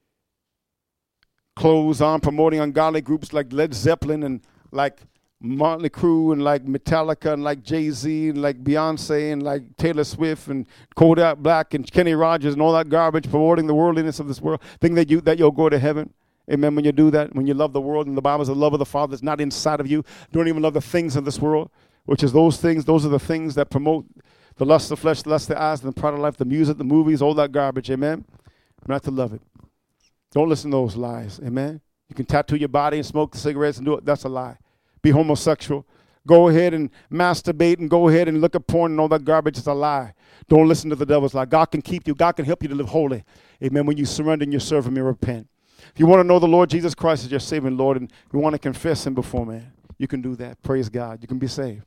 clothes on, promoting ungodly groups like Led Zeppelin and like Motley Crue and like Metallica and like Jay-Z and like Beyonce and like Taylor Swift and Kodak Black and Kenny Rogers and all that garbage, promoting the worldliness of this world, thinking that you'll go to heaven. Amen. When you do that, when you love the world, and the Bible says the love of the Father is not inside of you, don't even love the things of this world, which is those things. Those are the things that promote the lust of the flesh, the lust of the eyes, and the pride of life, the music, the movies, all that garbage. Amen. Not to love it. Don't listen to those lies. Amen. You can tattoo your body and smoke the cigarettes and do it. That's a lie. Be homosexual. Go ahead and masturbate and go ahead and look at porn and all that garbage. It's a lie. Don't listen to the devil's lie. God can keep you. God can help you to live holy. Amen. When you surrender and you serve him and repent. If you want to know the Lord Jesus Christ as your Savior and Lord, and you want to confess him before man, you can do that. Praise God. You can be saved.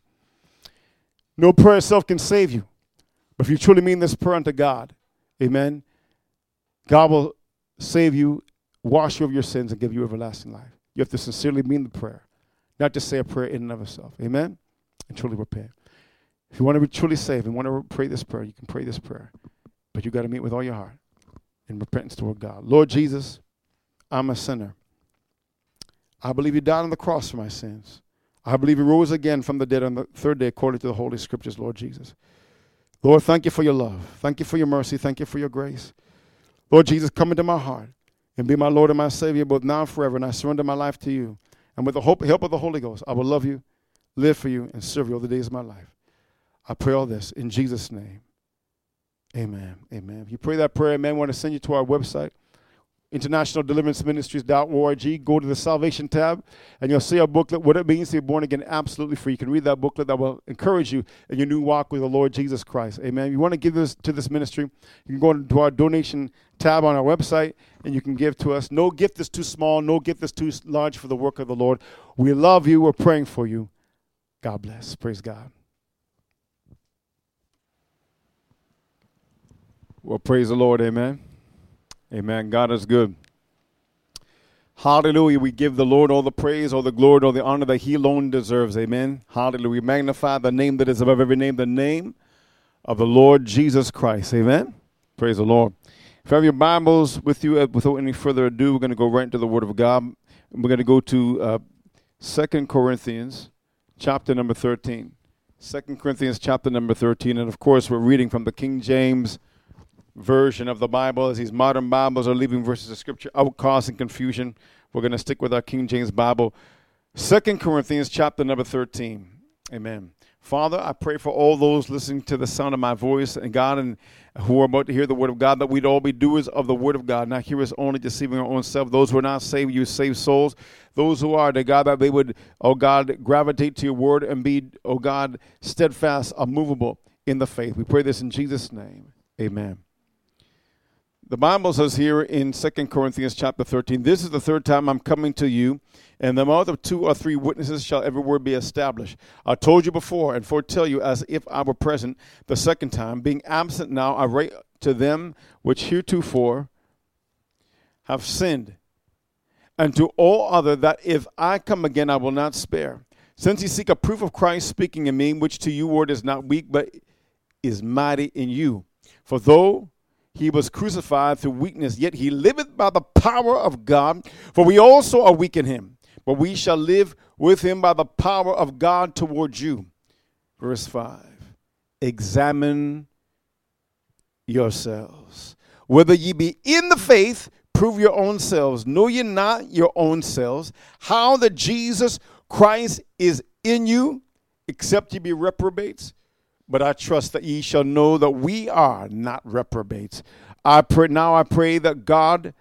No prayer itself can save you. But if you truly mean this prayer unto God, amen, God will save you, wash you of your sins, and give you everlasting life. You have to sincerely mean the prayer, not just say a prayer in and of itself. Amen? And truly repent. If you want to be truly saved and want to pray this prayer, you can pray this prayer. But you got to meet with all your heart in repentance toward God. Lord Jesus, I'm a sinner. I believe you died on the cross for my sins. I believe you rose again from the dead on the third day according to the Holy Scriptures, Lord Jesus. Lord, thank you for your love. Thank you for your mercy. Thank you for your grace. Lord Jesus, come into my heart and be my Lord and my Savior both now and forever, and I surrender my life to you. And with the help of the Holy Ghost, I will love you, live for you, and serve you all the days of my life. I pray all this in Jesus' name. Amen. Amen. If you pray that prayer, amen, I want to send you to our website, internationaldeliveranceministries.org. Go to the salvation tab, and you'll see our booklet, What It Means to Be Born Again, absolutely free. You can read that booklet. That will encourage you in your new walk with the Lord Jesus Christ. Amen. If you want to give this to this ministry, you can go to our donation tab on our website, and you can give to us. No gift is too small. No gift is too large for the work of the Lord. We love you. We're praying for you. God bless. Praise God. Well, praise the Lord. Amen. Amen. God is good. Hallelujah. We give the Lord all the praise, all the glory, all the honor that he alone deserves. Amen. Hallelujah. We magnify the name that is above every name, the name of the Lord Jesus Christ. Amen. Praise the Lord. If you have your Bibles with you, without any further ado, we're going to go right into the Word of God. We're going to go to 2 Corinthians chapter number 13. 2 Corinthians chapter number 13. And, of course, we're reading from the King James version of the Bible, as these modern Bibles are leaving verses of Scripture out, causing confusion. We're going to stick with our King James Bible. 2 Corinthians chapter number 13. Amen. Father, I pray for all those listening to the sound of my voice, and God, and who are about to hear the word of God, that we'd all be doers of the word of God, not hearers only, deceiving our own self. Those who are not saved, you save souls. Those who are, God, that they would, oh God, gravitate to your word and be, oh God, steadfast, unmovable in the faith. We pray this in Jesus' name. Amen. The Bible says here in 2 Corinthians chapter 13, this is the third time I'm coming to you, and the mouth of 2 or 3 witnesses shall every word be established. I told you before and foretell you as if I were present the second time. Being absent now, I write to them which heretofore have sinned, and to all other that if I come again I will not spare. Since ye seek a proof of Christ speaking in me, which to you word is not weak, but is mighty in you. For though he was crucified through weakness, yet he liveth by the power of God. For we also are weak in him, but we shall live with him by the power of God towards you. Verse 5. Examine yourselves, whether ye be in the faith. Prove your own selves. Know ye not your own selves, how that Jesus Christ is in you, except ye be reprobates? But I trust that ye shall know that we are not reprobates. I pray to God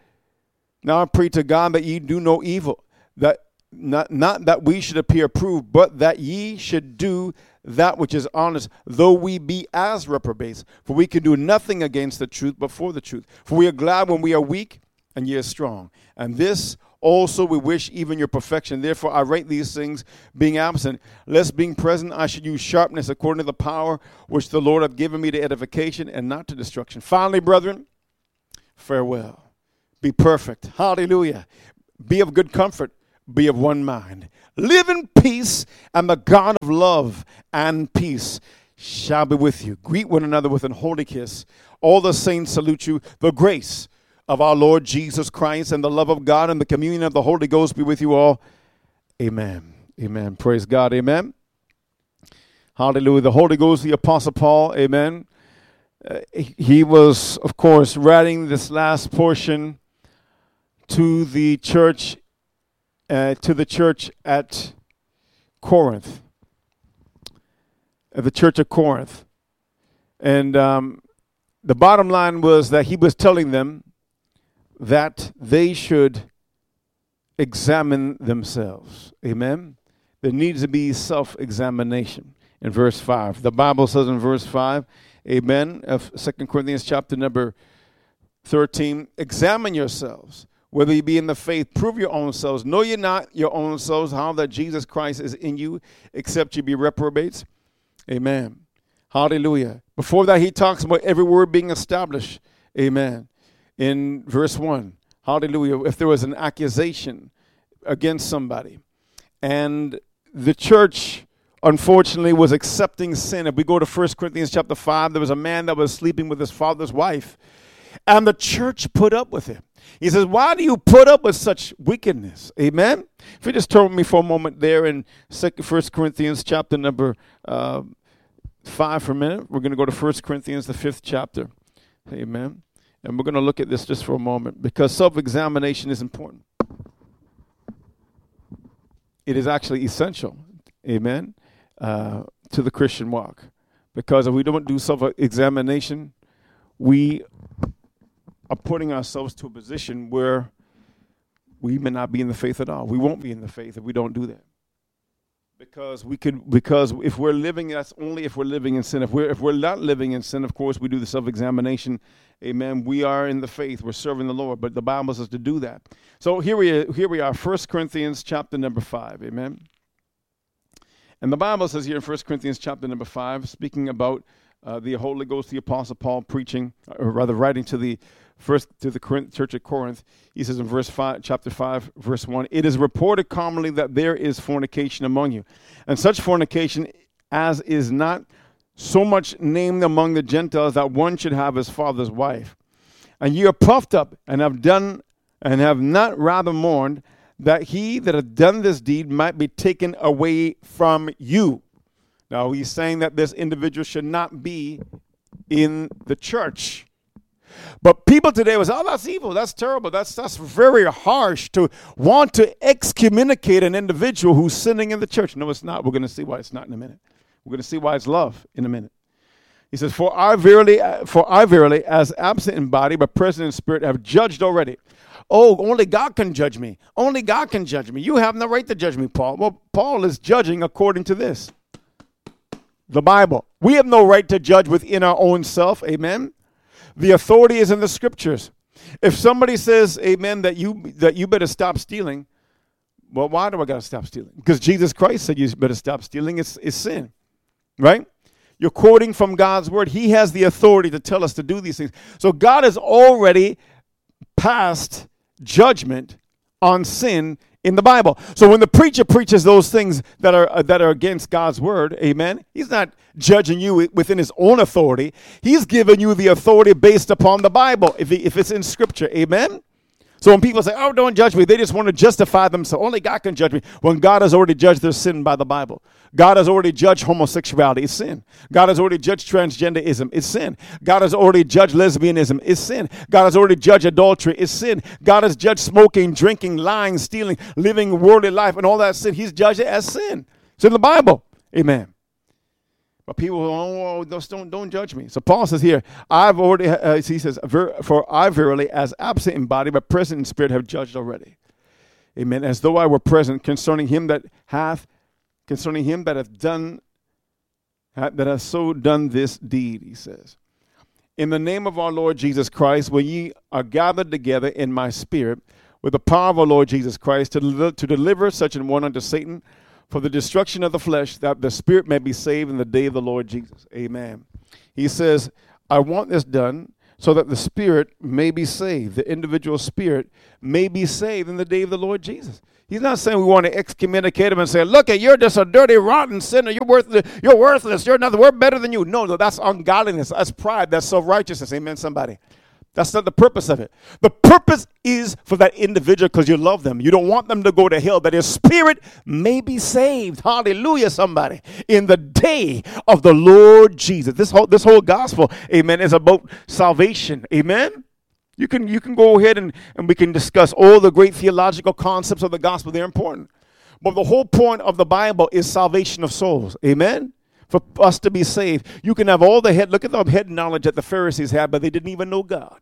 that ye do no evil, that not that we should appear approved, but that ye should do that which is honest, though we be as reprobates. For we can do nothing against the truth but for the truth. For we are glad when we are weak, and ye are strong. And this also we wish even your perfection. Therefore I write these things being absent, lest being present I should use sharpness according to the power which the Lord hath given me to edification and not to destruction. Finally, brethren, farewell. Be perfect. Hallelujah. Be of good comfort. Be of one mind. Live in peace, and the God of love and peace shall be with you. Greet one another with an holy kiss. All the saints salute you. The grace of our Lord Jesus Christ and the love of God and the communion of the Holy Ghost be with you all. Amen. Amen. Praise God. Amen. Hallelujah. The Holy Ghost, the Apostle Paul. Amen. He was, of course, writing this last portion to the church at Corinth, the church of Corinth. And the bottom line was that he was telling them that they should examine themselves. Amen? There needs to be self-examination. In verse 5, the Bible says in verse 5, amen, of 2 Corinthians chapter number 13, examine yourselves, whether you be in the faith, prove your own selves. Know ye not your own selves, how that Jesus Christ is in you, except you be reprobates. Amen. Hallelujah. Before that, he talks about every word being established. Amen. In verse 1, hallelujah, if there was an accusation against somebody, and the church, unfortunately, was accepting sin. If we go to 1 Corinthians chapter 5, there was a man that was sleeping with his father's wife, and the church put up with it. He says, why do you put up with such wickedness? Amen? If you just turn with me for a moment there in 1 Corinthians chapter number 5 for a minute. We're going to go to 1 Corinthians, the 5th chapter. Amen? And we're going to look at this just for a moment because self-examination is important. It is actually essential, amen, to the Christian walk. Because if we don't do self-examination, we are putting ourselves to a position where we may not be in the faith at all. We won't be in the faith if we don't do that. Because if we're living, that's only if we're living in sin. If we're not living in sin, of course, we do the self-examination. Amen. We are in the faith. We're serving the Lord. But the Bible says to do that. So here we are, 1 Corinthians chapter number 5. Amen. And the Bible says here in 1 Corinthians chapter number 5, speaking about the Holy Ghost, the Apostle Paul preaching, or rather writing to the church at Corinth, he says in chapter 5, verse 1, it is reported commonly that there is fornication among you, and such fornication as is not so much named among the Gentiles that one should have his father's wife. And ye are puffed up and have not rather mourned that he that hath done this deed might be taken away from you. Now he's saying that this individual should not be in the church. But people today was, oh, that's evil, that's terrible, that's very harsh to want to excommunicate an individual who's sinning in the church. No, it's not. We're going to see why it's not in a minute. We're going to see why it's love in a minute. He says, For I verily, as absent in body, but present in spirit, have judged already. Oh, only God can judge me. Only God can judge me. You have no right to judge me, Paul. Well, Paul is judging according to this, the Bible. We have no right to judge within our own self. Amen. The authority is in the scriptures. If somebody says, amen, that you better stop stealing, well, why do I got to stop stealing? Because Jesus Christ said you better stop stealing. It's sin, right? You're quoting from God's word. He has the authority to tell us to do these things. So God has already passed judgment on sin in the Bible. So when the preacher preaches those things that are against God's word, amen, he's not judging you within his own authority. He's giving you the authority based upon the Bible, if it's in Scripture, amen? So when people say, oh, don't judge me, they just want to justify themselves. Only God can judge me. When God has already judged their sin by the Bible. God has already judged homosexuality. It's sin. God has already judged transgenderism. It's sin. God has already judged lesbianism. It's sin. God has already judged adultery. It's sin. God has judged smoking, drinking, lying, stealing, living worldly life, and all that sin. He's judged it as sin. It's in the Bible. Amen. But people, don't judge me. So Paul says here, he says, for I verily, as absent in body, but present in spirit, have judged already. Amen. As though I were present concerning him that hath so done this deed, he says. In the name of our Lord Jesus Christ, when ye are gathered together in my spirit, with the power of our Lord Jesus Christ to deliver such an one unto Satan for the destruction of the flesh, that the spirit may be saved in the day of the Lord Jesus. Amen. He says, I want this done so that the spirit may be saved. The individual spirit may be saved in the day of the Lord Jesus. He's not saying we want to excommunicate him and say, look, you're just a dirty, rotten sinner. You're worthless. You're nothing. We're better than you. No, that's ungodliness. That's pride. That's self-righteousness. Amen, somebody. That's not the purpose of it. The purpose is for that individual because you love them. You don't want them to go to hell, that his spirit may be saved. Hallelujah, somebody. In the day of the Lord Jesus. This whole gospel, amen, is about salvation. Amen. You can go ahead and we can discuss all the great theological concepts of the gospel. They're important. But the whole point of the Bible is salvation of souls. Amen. For us to be saved, you can have all the head. Look at the head knowledge that the Pharisees had, but they didn't even know God.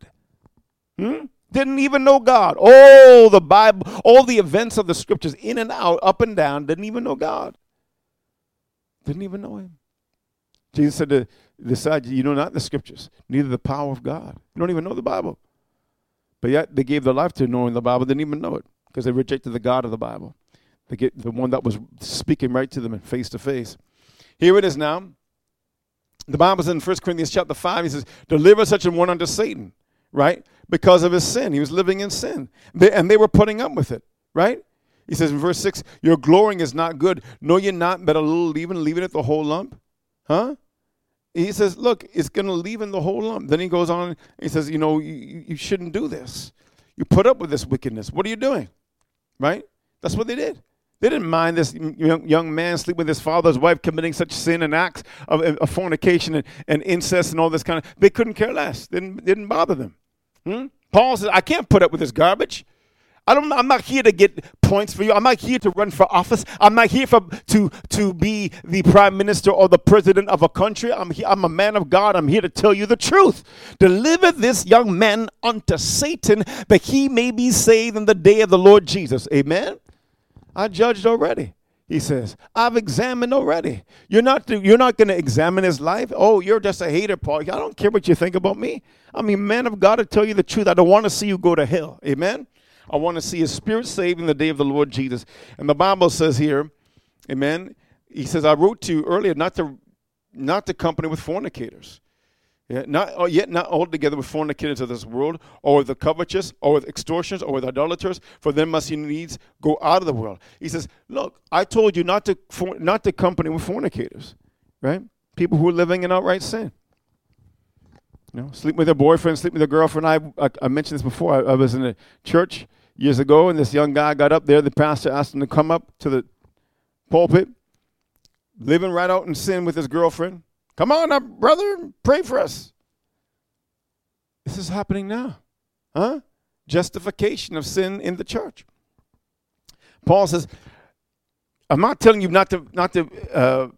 Didn't even know God. All the Bible, all the events of the scriptures, in and out, up and down, didn't even know God. Didn't even know him. Jesus said to the disciples, you know not the scriptures, neither the power of God. You don't even know the Bible. But yet they gave their life to knowing the Bible, didn't even know it because they rejected the God of the Bible. They get the one that was speaking right to them and face to face. Here it is now. The Bible says in 1 Corinthians chapter 5, he says, deliver such an one unto Satan, right? Because of his sin. He was living in sin. And they were putting up with it, right? He says in verse 6, your glorying is not good. Know ye not that a little leaven it the whole lump? Huh? He says, look, it's going to leaven the whole lump. Then he goes on, and he says, you know, you shouldn't do this. You put up with this wickedness. What are you doing? Right? That's what they did. They didn't mind this young man sleep with his father's wife, committing such sin and acts of fornication and incest and all this kind of. They couldn't care less. Didn't bother them. Paul says, I can't put up with this garbage. I'm not here to get points for you. I'm not here to run for office. I'm not here to be the prime minister or the president of a country. I'm a man of God. I'm here to tell you the truth. Deliver this young man unto Satan, that he may be saved in the day of the Lord Jesus. Amen. I judged already, he says. I've examined already. You're not going to examine his life. Oh, you're just a hater, Paul. I don't care what you think about me. I mean, man of God, to tell you the truth, I don't want to see you go to hell. Amen. I want to see his spirit saved in the day of the Lord Jesus. And the Bible says here, amen, he says, I wrote to you earlier not to company with fornicators. Yeah, not altogether with fornicators of this world, or with the covetous, or with extortioners, or with idolaters, for them must you needs go out of the world. He says, look, I told you not to company with fornicators, right? People who are living in outright sin. You know, sleep with their boyfriend, sleep with their girlfriend. I mentioned this before. I was in a church years ago, and this young guy got up there. The pastor asked him to come up to the pulpit, living right out in sin with his girlfriend. Come on up, brother, pray for us. This is happening now. Huh? Justification of sin in the church. Paul says, I'm not telling you not to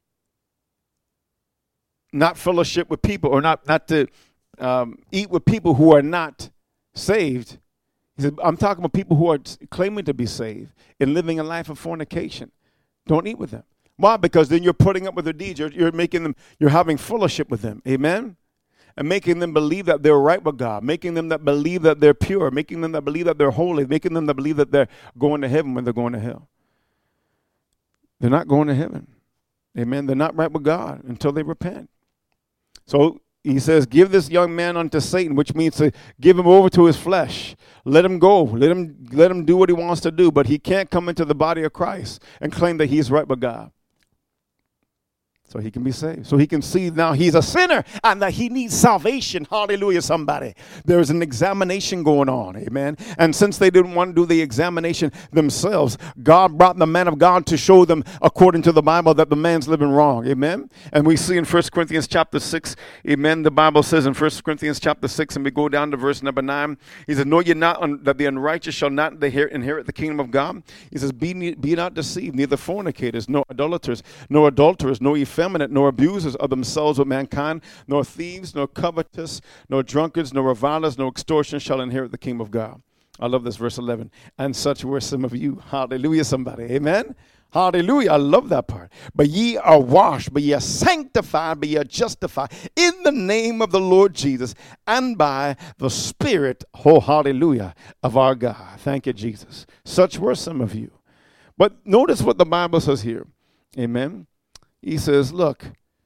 fellowship with people, or not to eat with people who are not saved. He said, I'm talking about people who are claiming to be saved and living a life of fornication. Don't eat with them. Why? Because then you're putting up with their deeds. You're having fellowship with them. Amen? And making them believe that they're right with God, making them that believe that they're pure, making them that believe that they're holy, making them that believe that they're going to heaven when they're going to hell. They're not going to heaven. Amen? They're not right with God until they repent. So he says, give this young man unto Satan, which means to give him over to his flesh. Let him go. Let him do what he wants to do, but he can't come into the body of Christ and claim that he's right with God. So he can be saved. So he can see now he's a sinner and that he needs salvation. Hallelujah, somebody. There's an examination going on. Amen. And since they didn't want to do the examination themselves, God brought the man of God to show them, according to the Bible, that the man's living wrong. Amen. And we see in 1 Corinthians chapter 6, amen, the Bible says in 1 Corinthians chapter 6, and we go down to verse number 9, he says, know ye not that the unrighteous shall not inherit the kingdom of God? He says, be not deceived, neither fornicators, nor idolaters, nor adulterers, nor effeminate, nor abusers of themselves with mankind, nor thieves, nor covetous, nor drunkards, nor revilers, nor extortioners shall inherit the kingdom of God. I love this, verse 11. And such were some of you. Hallelujah, somebody. Amen. Hallelujah. I love that part. But ye are washed, but ye are sanctified, but ye are justified in the name of the Lord Jesus and by the Spirit, oh, hallelujah, of our God. Thank you, Jesus. Such were some of you. But notice what the Bible says here. Amen. He says, look,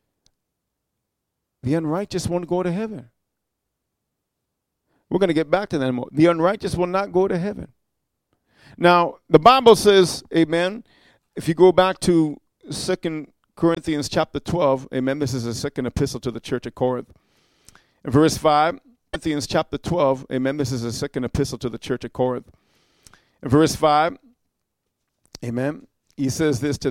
the unrighteous won't go to heaven. We're going to get back to that in a moment. The unrighteous will not go to heaven. Now, the Bible says, amen, if you go back to 2 Corinthians chapter 12, amen, this is a second epistle to the church of Corinth. In verse 5, Corinthians chapter 12, amen, this is a second epistle to the church of Corinth. In verse 5, amen, he says this to